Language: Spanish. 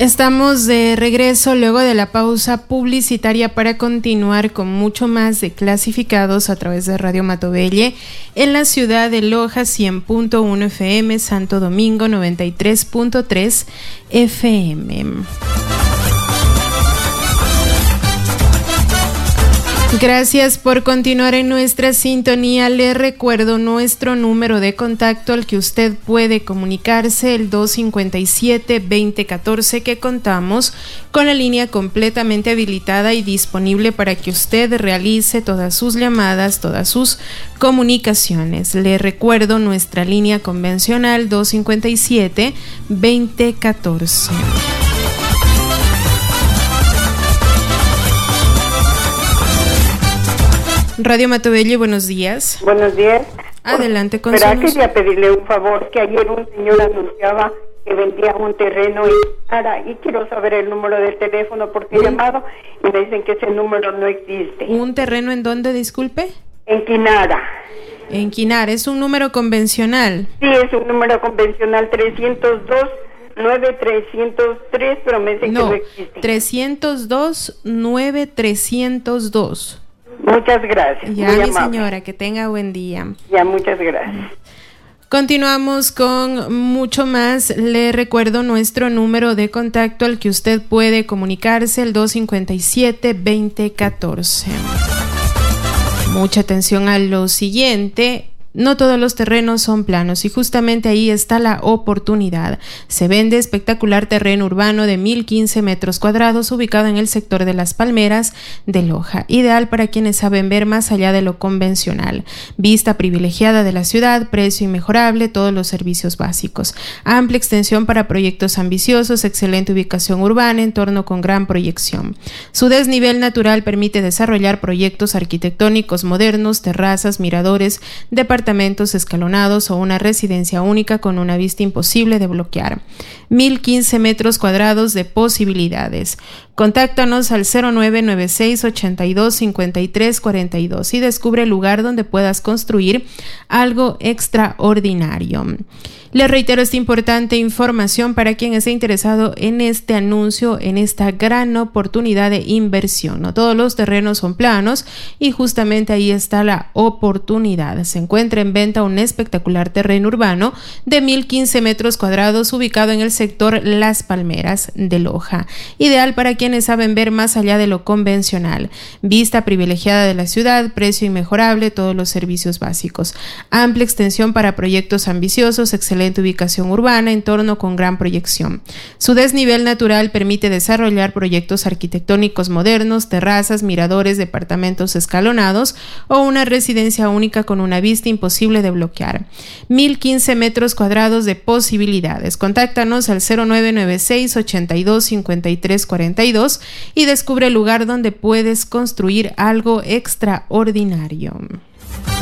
Estamos de regreso luego de la pausa publicitaria para continuar con mucho más de Clasificados a través de Radio Matovelle en la ciudad de Loja, 100.1 FM, Santo Domingo 93.3 FM. Gracias por continuar en nuestra sintonía. Le recuerdo nuestro número de contacto al que usted puede comunicarse, el 257-2014, que contamos con la línea completamente habilitada y disponible para que usted realice todas sus llamadas, todas sus comunicaciones. Le recuerdo nuestra línea convencional 257-2014. Radio Matovelle, buenos días. Buenos días. Adelante con su... Quería pedirle un favor, que ayer un señor anunciaba que vendía un terreno en Quinara y quiero saber el número del teléfono porque he llamado y me dicen que ese número no existe. ¿Un terreno en dónde, disculpe? En Quinara. En Quinara, ¿es un número convencional? Sí, es un número convencional, 302-9303, pero me dicen que no existe. 302-9302. Muchas gracias. Ya, mi señora, que tenga buen día. Ya, muchas gracias. Continuamos con mucho más. Le recuerdo nuestro número de contacto al que usted puede comunicarse, el 257-2014. Mucha atención a lo siguiente. No todos los terrenos son planos y justamente ahí está la oportunidad. Se vende espectacular terreno urbano de 1015 metros cuadrados ubicado en el sector de Las Palmeras de Loja, ideal para quienes saben ver más allá de lo convencional. Vista privilegiada de la ciudad, precio inmejorable, todos los servicios básicos. Amplia extensión para proyectos ambiciosos, excelente ubicación urbana, entorno con gran proyección. Su desnivel natural permite desarrollar proyectos arquitectónicos modernos, terrazas, miradores, departamentos escalonados o una residencia única con una vista imposible de bloquear. 1015 metros cuadrados de posibilidades. Contáctanos al 0996-825342 y descubre el lugar donde puedas construir algo extraordinario. Le reitero esta importante información para quien esté interesado en este anuncio, en esta gran oportunidad de inversión. No todos los terrenos son planos y justamente ahí está la oportunidad. Se encuentra en venta un espectacular terreno urbano de 1015 metros cuadrados ubicado en el sector Las Palmeras de Loja. Ideal para quienes saben ver más allá de lo convencional. Vista privilegiada de la ciudad, precio inmejorable, todos los servicios básicos. Amplia extensión para proyectos ambiciosos, excelente ubicación urbana, entorno con gran proyección. Su desnivel natural permite desarrollar proyectos arquitectónicos modernos, terrazas, miradores, departamentos escalonados o una residencia única con una vista imposible de bloquear. 1015 metros cuadrados de posibilidades. Contáctanos al 0996-825342 y descubre el lugar donde puedes construir algo extraordinario.